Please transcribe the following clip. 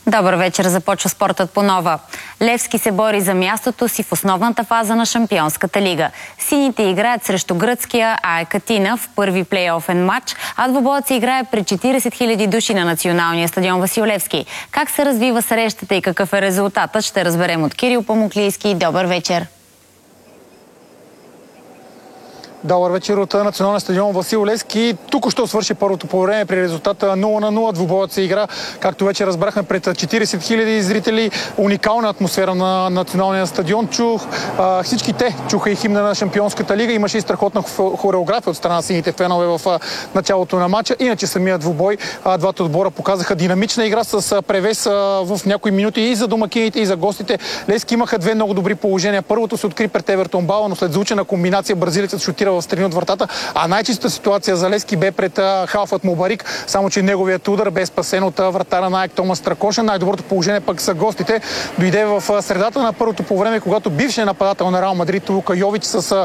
Добър вечер, започва спортът по нова. Левски се бори за мястото си в основната фаза на Шампионската лига. Сините играят срещу гръцкия АЕК Атина в първи плейофен матч, а двобоят се играе пред 40 000 души на националния стадион Васил Левски. Как се развива срещата и какъв е резултатът, ще разберем от Кирил Памуклийски. Добър вечер! Добър вечер от националния стадион Васил Левски. Тук-що свърши първото по време при резултата 0-0. Двубоят се игра, както вече разбрахме, пред 40 000 зрители. Уникална атмосфера на националния стадион. Всички те чуха и химна на Шампионската лига. Имаше и страхотна хореография от страна на сините фенове в началото на матча. Иначе самият двубой, двата отбора показаха динамична игра с превес в някои минути и за домакините, и за гостите. Левски имаха две много добри положения. Първото се откри пред Евертон Бала, но след звучена комбинация бразилецът шутира в страни от вратата, а най-чистата ситуация за Левски бе пред халфът Мубарик, само че неговият удар бе спасен от вратара на АЕК Томас Стракошен. Най-доброто положение пък са гостите. Дойде в средата на първото по време, когато бившият нападател на Реал Мадрид Лука Йович с